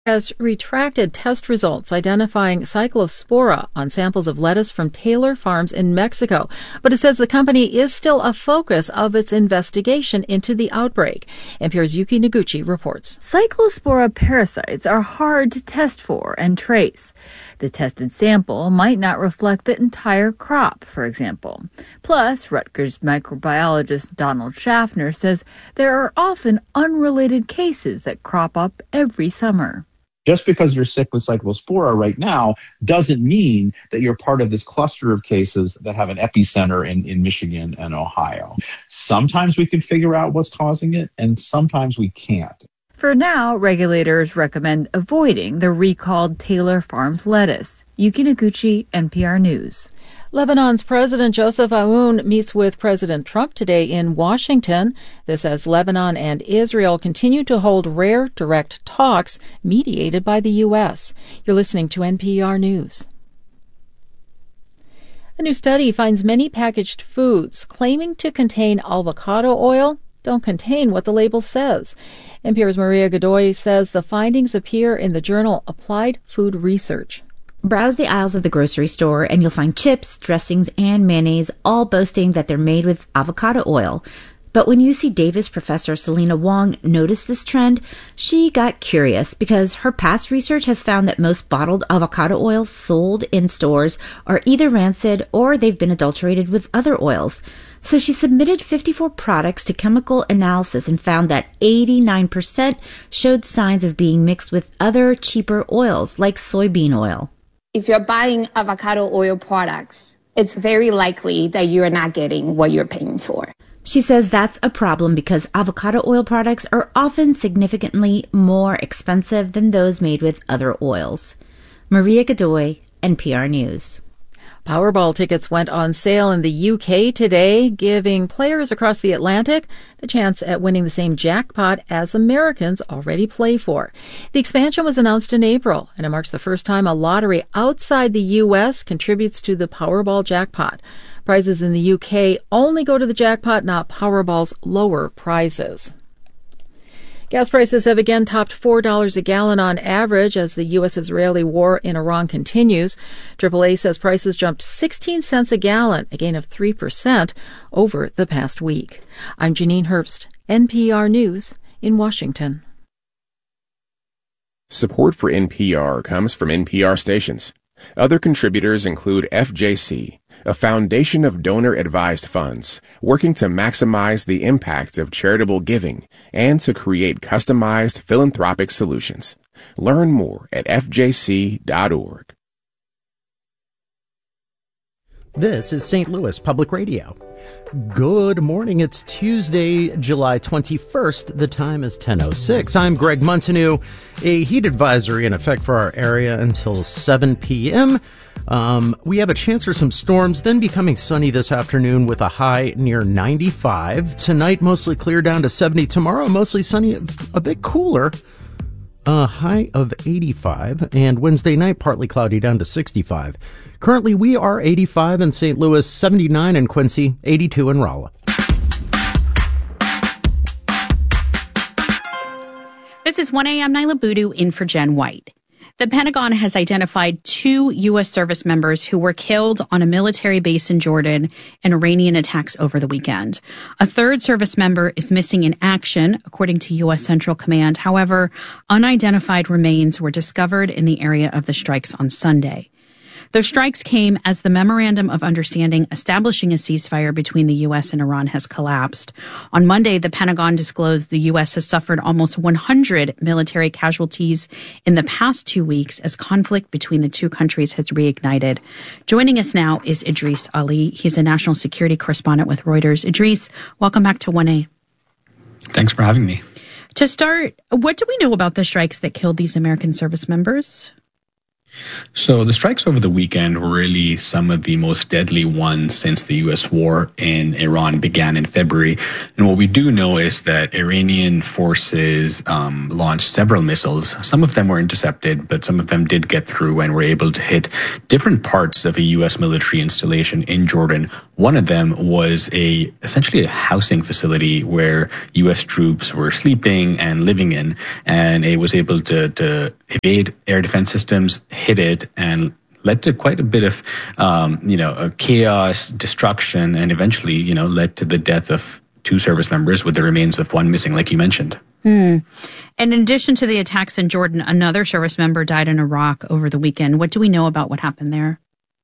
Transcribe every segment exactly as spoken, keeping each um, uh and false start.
has retracted test results identifying Cyclospora on samples of lettuce from Taylor Farms in Mexico, but it says the company is still a focus of its investigation into the outbreak. N P R's Yuki Noguchi reports. Cyclospora parasites are hard to test for and trace. The tested sample might not reflect the entire crop, for example. Plus, Rutgers microbiologist Donald Schaffner says there are often unrelated cases that crop up every summer. Just because you're sick with Cyclospora right now doesn't mean that you're part of this cluster of cases that have an epicenter in, in Michigan and Ohio. Sometimes we can figure out what's causing it, and sometimes we can't. For now, regulators recommend avoiding the recalled Taylor Farms lettuce. Yuki Noguchi, N P R News. Lebanon's President Joseph Aoun meets with President Trump today in Washington. This as Lebanon and Israel continue to hold rare, direct talks mediated by the U S. You're listening to N P R News. A new study finds many packaged foods claiming to contain avocado oil don't contain what the label says. N P R's Maria Godoy says the findings appear in the journal Applied Food Research. Browse the aisles of the grocery store and you'll find chips, dressings, and mayonnaise all boasting that they're made with avocado oil. But when U C Davis professor Selena Wong noticed this trend, she got curious because her past research has found that most bottled avocado oils sold in stores are either rancid or they've been adulterated with other oils. So she submitted fifty-four products to chemical analysis and found that eighty-nine percent showed signs of being mixed with other cheaper oils like soybean oil. If you're buying avocado oil products, it's very likely that you're not getting what you're paying for. She says that's a problem because avocado oil products are often significantly more expensive than those made with other oils. Maria Godoy, N P R News. Powerball tickets went on sale in the U K today, giving players across the Atlantic the chance at winning the same jackpot as Americans already play for. The expansion was announced in April, and it marks the first time a lottery outside the U S contributes to the Powerball jackpot. Prizes in the U K only go to the jackpot, not Powerball's lower prizes. Gas prices have again topped four dollars a gallon on average as the U S-Israeli war in Iran continues. triple A says prices jumped sixteen cents a gallon, a gain of three percent over the past week. I'm Janine Herbst, N P R News in Washington. Support for N P R comes from N P R stations. Other contributors include F J C, a foundation of donor-advised funds working to maximize the impact of charitable giving and to create customized philanthropic solutions. Learn more at f j c dot org. This is Saint Louis Public Radio. Good morning. It's Tuesday, July twenty-first. The time is ten oh six. I'm Greg Montanew. A heat advisory in effect for our area until seven p.m. Um, we have a chance for some storms, then becoming sunny this afternoon with a high near ninety-five. Tonight, mostly clear down to seventy. Tomorrow, mostly sunny, a bit cooler. A high of eighty-five. And Wednesday night, partly cloudy down to sixty-five. Currently, we are eighty-five in Saint Louis, seventy-nine in Quincy, eighty-two in Rolla. This is one a.m. Nyla Boodoo in for Jen White. The Pentagon has identified two U S service members who were killed on a military base in Jordan in Iranian attacks over the weekend. A third service member is missing in action, according to U S Central Command. However, unidentified remains were discovered in the area of the strikes on Sunday. The strikes came as the Memorandum of Understanding establishing a ceasefire between the U S and Iran has collapsed. On Monday, the Pentagon disclosed the U S has suffered almost one hundred military casualties in the past two weeks as conflict between the two countries has reignited. Joining us now is Idris Ali. He's a national security correspondent with Reuters. Idris, welcome back to one A. Thanks for having me. To start, what do we know about the strikes that killed these American service members? So the strikes over the weekend were really some of the most deadly ones since the U S war in Iran began in February. And what we do know is that Iranian forces um, launched several missiles. Some of them were intercepted, but some of them did get through and were able to hit different parts of a U S military installation in Jordan. One of them was a essentially a housing facility where U S troops were sleeping and living in, and it was able to, to evade air defense systems, hit it, and led to quite a bit of, um, you know, chaos, destruction, and eventually, you know, led to the death of two service members with the remains of one missing, like you mentioned. Hmm. And in addition to the attacks in Jordan, another service member died in Iraq over the weekend. What do we know about what happened there?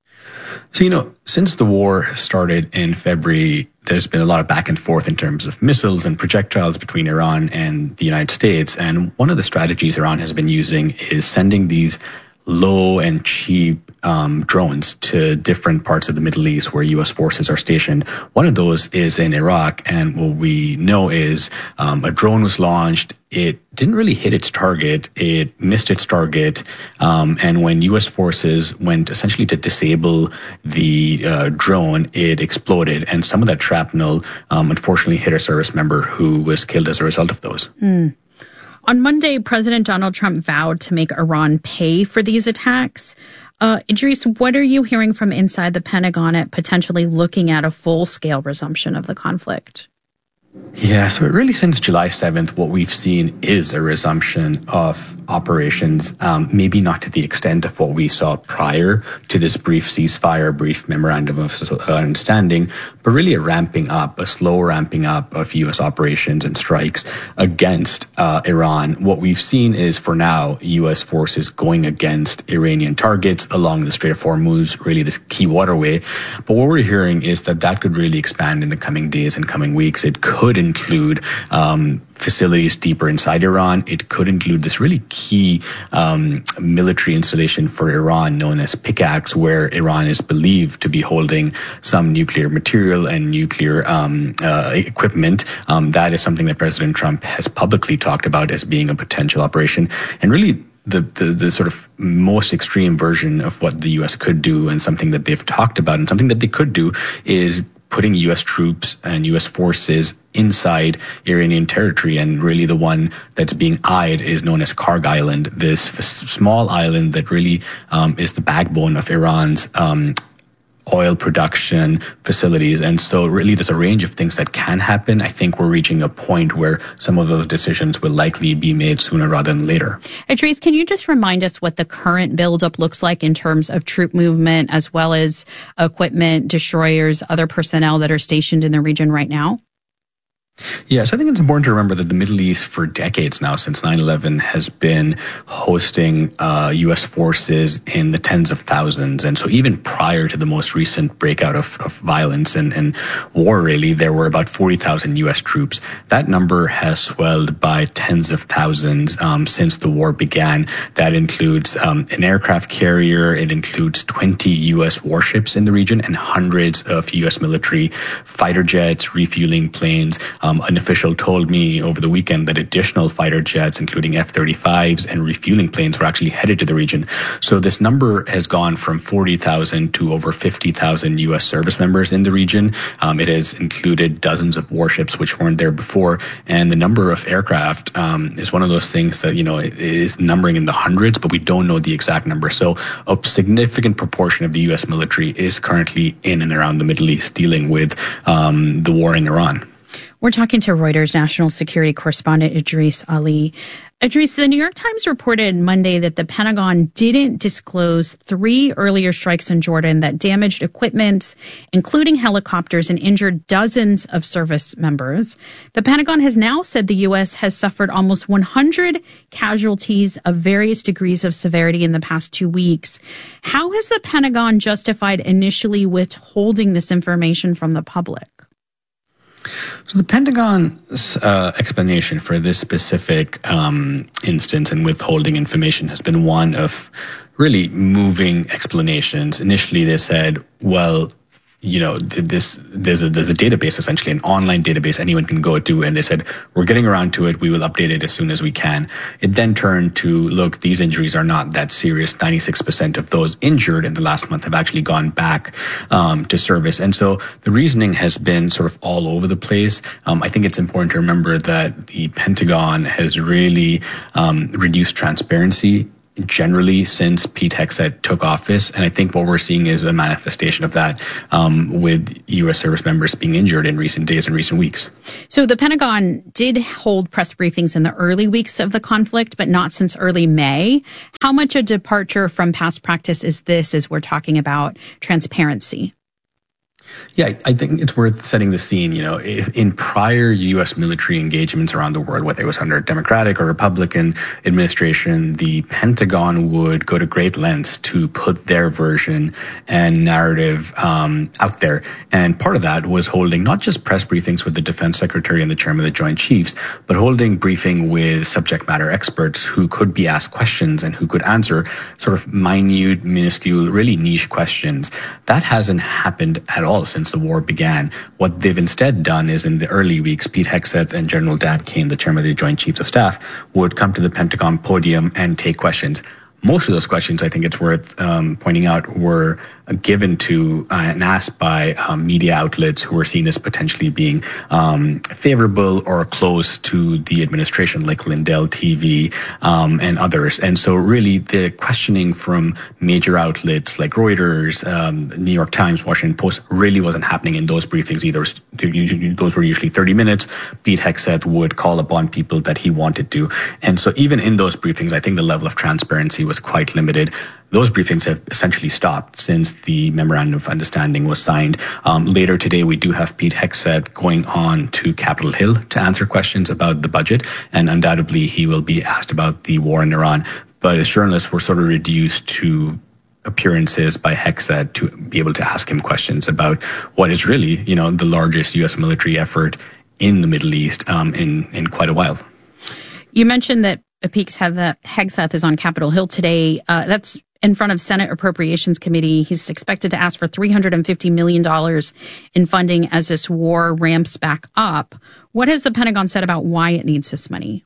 So, you know, since the war started in February, there's been a lot of back and forth in terms of missiles and projectiles between Iran and the United States. And one of the strategies Iran has been using is sending these low and cheap um, drones to different parts of the Middle East where U S forces are stationed. One of those is in Iraq, and what we know is um, a drone was launched. It didn't really hit its target. It missed its target. Um, and when U S forces went essentially to disable the uh, drone, it exploded. And some of that shrapnel um, unfortunately hit a service member who was killed as a result of those. Mm. On Monday, President Donald Trump vowed to make Iran pay for these attacks. Uh, Idris, what are you hearing from inside the Pentagon at potentially looking at a full-scale resumption of the conflict? Yeah, so really since July seventh, what we've seen is a resumption of operations, um, maybe not to the extent of what we saw prior to this brief ceasefire, brief memorandum of understanding, but really a ramping up, a slow ramping up of U S operations and strikes against uh, Iran. What we've seen is, for now, U S forces going against Iranian targets along the Strait of Hormuz, really this key waterway. But what we're hearing is that that could really expand in the coming days and coming weeks. It could include um, facilities deeper inside Iran. It could include this really key um, military installation for Iran known as Pickaxe, where Iran is believed to be holding some nuclear material and nuclear um, uh, equipment. Um, that is something that President Trump has publicly talked about as being a potential operation. And really, The, the the sort of most extreme version of what the U S could do, and something that they've talked about and something that they could do, is putting U S troops and U S forces inside Iranian territory. And really the one that's being eyed is known as Karg Island, this f- small island that really um, is the backbone of Iran's um oil production facilities. And so really there's a range of things that can happen. I think we're reaching a point where some of those decisions will likely be made sooner rather than later. Idris, can you just remind us what the current buildup looks like in terms of troop movement, as well as equipment, destroyers, other personnel that are stationed in the region right now? Yeah, so I think it's important to remember that the Middle East for decades now, since nine eleven, has been hosting uh, U S forces in the tens of thousands. And so even prior to the most recent breakout of, of violence and, and war, really, there were about forty thousand U S troops. That number has swelled by tens of thousands um, since the war began. That includes um, an aircraft carrier. It includes twenty U S warships in the region and hundreds of U S military fighter jets, refueling planes. Um, an official told me over the weekend that additional fighter jets, including F thirty-fives and refueling planes, were actually headed to the region. So this number has gone from forty thousand to over fifty thousand U S service members in the region. Um, it has included dozens of warships which weren't there before. And the number of aircraft um, is one of those things that, you know, is numbering in the hundreds, but we don't know the exact number. So a significant proportion of the U S military is currently in and around the Middle East dealing with um, the war in Iran. We're talking to Reuters national security correspondent Idris Ali. Idris, the New York Times reported Monday that the Pentagon didn't disclose three earlier strikes in Jordan that damaged equipment, including helicopters, and injured dozens of service members. The Pentagon has now said the U S has suffered almost one hundred casualties of various degrees of severity in the past two weeks. How has the Pentagon justified initially withholding this information from the public? So the Pentagon's uh, explanation for this specific um, instance and withholding information has been one of really moving explanations. Initially, they said, well, you know, this, there's a, there's a database, essentially an online database anyone can go to. And they said, we're getting around to it. We will update it as soon as we can. It then turned to, look, these injuries are not that serious. ninety-six percent of those injured in the last month have actually gone back um, to service. And so the reasoning has been sort of all over the place. Um, I think it's important to remember that the Pentagon has really um, reduced transparency generally since Pete Hegseth took office. And I think what we're seeing is a manifestation of that um, with U S service members being injured in recent days and recent weeks. So the Pentagon did hold press briefings in the early weeks of the conflict, but not since early May. How much a departure from past practice is this as we're talking about transparency? Yeah, I think it's worth setting the scene. You know, if in prior U S military engagements around the world, whether it was under a Democratic or Republican administration, the Pentagon would go to great lengths to put their version and narrative um, out there. And part of that was holding not just press briefings with the Defense Secretary and the Chairman of the Joint Chiefs, but holding briefing with subject matter experts who could be asked questions and who could answer sort of minute, minuscule, really niche questions. That hasn't happened at all since the war began. What they've instead done is in the early weeks, Pete Hegseth and General Dan Kane, the Chairman of the Joint Chiefs of Staff, would come to the Pentagon podium and take questions. Most of those questions, I think it's worth um, pointing out, were given to uh, and asked by um, media outlets who were seen as potentially being um, favorable or close to the administration, like Lindell T V um, and others. And so really the questioning from major outlets like Reuters, um, New York Times, Washington Post really wasn't happening in those briefings either. Those were usually thirty minutes. Pete Hegseth would call upon people that he wanted to. And so even in those briefings, I think the level of transparency was quite limited. Those briefings have essentially stopped since the Memorandum of Understanding was signed. Um, later today, we do have Pete Hegseth going on to Capitol Hill to answer questions about the budget, and undoubtedly he will be asked about the war in Iran. But as journalists, we're sort of reduced to appearances by Hegseth to be able to ask him questions about what is really, you know, the largest U S military effort in the Middle East um, in, in quite a while. You mentioned that Pete Hegseth is on Capitol Hill today. Uh, that's in front of Senate Appropriations Committee. He's expected to ask for three hundred fifty million dollars in funding as this war ramps back up. What has the Pentagon said about why it needs this money?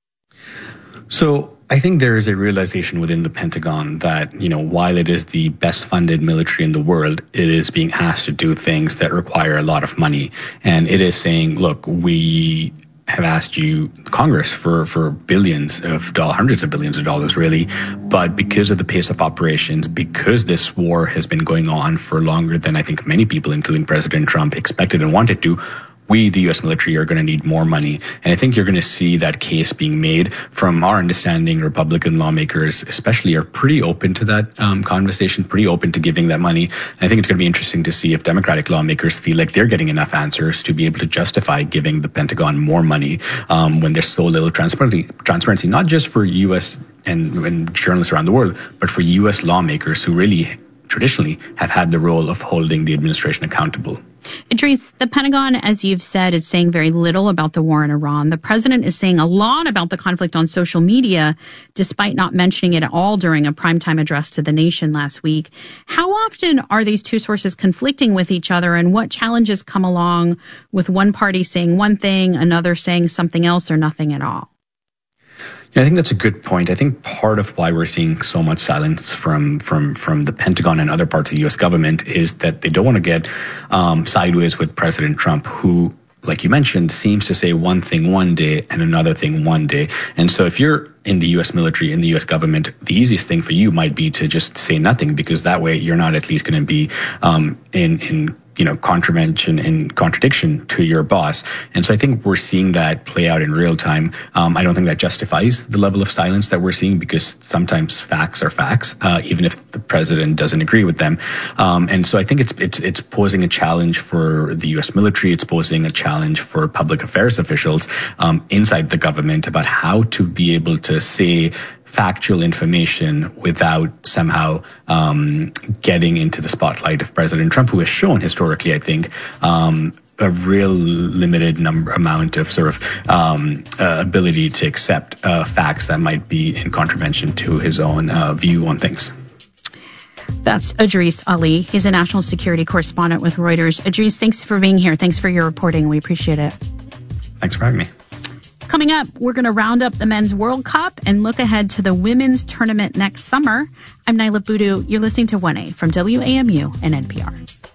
So I think there is a realization within the Pentagon that, you know, while it is the best funded military in the world, it is being asked to do things that require a lot of money. And it is saying, look, we have asked you, Congress, for, for billions of dollars, hundreds of billions of dollars, really. But because of the pace of operations, because this war has been going on for longer than I think many people, including President Trump, expected and wanted to, we, the U S military, are going to need more money. And I think you're going to see that case being made. From our understanding, Republican lawmakers especially are pretty open to that um, conversation, pretty open to giving that money. And I think it's going to be interesting to see if Democratic lawmakers feel like they're getting enough answers to be able to justify giving the Pentagon more money um, when there's so little transparency, transparency, not just for U S and, and journalists around the world, but for U S lawmakers who really traditionally have had the role of holding the administration accountable. Idris, the Pentagon, as you've said, is saying very little about the war in Iran. The president is saying a lot about the conflict on social media, despite not mentioning it at all during a primetime address to the nation last week. How often are these two sources conflicting with each other, and what challenges come along with one party saying one thing, another saying something else or nothing at all? Yeah, I think that's a good point. I think part of why we're seeing so much silence from from from the Pentagon and other parts of the U S government is that they don't want to get um, sideways with President Trump, who, like you mentioned, seems to say one thing one day and another thing one day. And so if you're in the U S military, in the U S government, the easiest thing for you might be to just say nothing, because that way you're not at least going to be um, in in you know, contravention and contradiction to your boss. And so I think we're seeing that play out in real time. Um, I don't think that justifies the level of silence that we're seeing, because sometimes facts are facts, uh, even if the president doesn't agree with them. Um, and so I think it's, it's, it's posing a challenge for the U S military. It's posing a challenge for public affairs officials, um, inside the government about how to be able to say factual information without somehow um, getting into the spotlight of President Trump, who has shown historically, I think, um, a real limited number amount of sort of um, uh, ability to accept uh, facts that might be in contravention to his own uh, view on things. That's Idris Ali. He's a national security correspondent with Reuters. Idris, thanks for being here. Thanks for your reporting. We appreciate it. Thanks for having me. Coming up, we're going to round up the Men's World Cup and look ahead to the women's tournament next summer. I'm Naila Boodoo. You're listening to one A from W A M U and N P R.